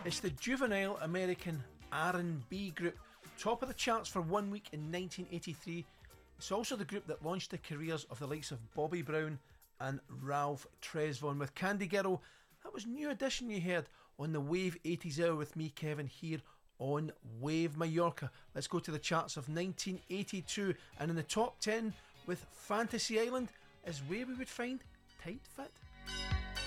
It's the juvenile American R&B group, top of the charts for 1 week in 1983. It's also the group that launched the careers of the likes of Bobby Brown and Ralph Tresvant. With Candy Girl, that was New Edition you heard on the Wave 80s Hour with me, Kevin, here on Wave Mallorca. Let's go to the charts of 1982, and in the top 10 with Fantasy Island is where we would find Tight Fit.